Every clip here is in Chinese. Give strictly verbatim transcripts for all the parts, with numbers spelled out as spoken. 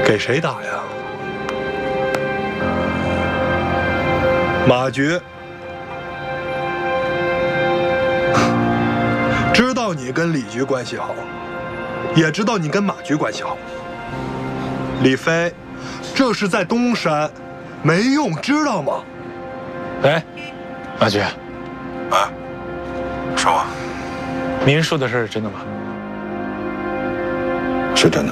给谁打呀？马局。知道你跟李局关系好，也知道你跟马局关系好。李飞，这是在东山，没用，知道吗？ 哎，马局。 哎，说。 您说的事是真的吗？ 是真的。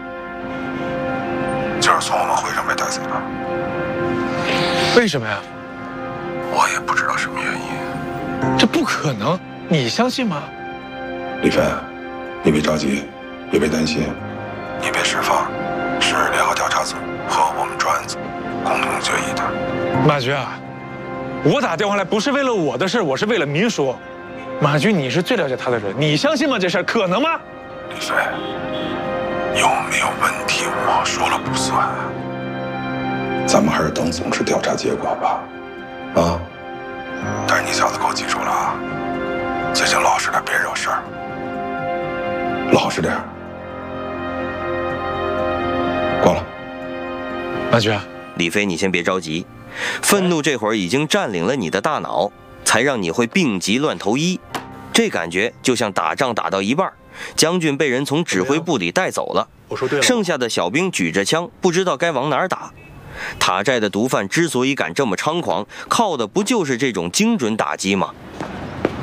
今儿从我们会上被带走了。 为什么呀？ 我也不知道什么原因。 这不可能，你相信吗？ 李飞，你别着急，也别担心，你别释放，是联合调查组和我们专案组共同决议的。 马局啊，我打电话来不是为了我的事，我是为了民说。马局，你是最了解他的人，你相信吗？这事儿可能吗？ 李飞，有没有问题我说了不算，咱们还是等总支调查结果吧。啊！但是你小子给我记住了啊，最近老实点，别惹事儿。老实点。挂了。 马局， 李飞，你先别着急，愤怒这会儿已经占领了你的大脑，才让你会病急乱投医。这感觉就像打仗打到一半，将军被人从指挥部里带走了， 我说对了， 剩下的小兵举着枪，不知道该往哪儿打。塔寨的毒贩之所以敢这么猖狂，靠的不就是这种精准打击吗？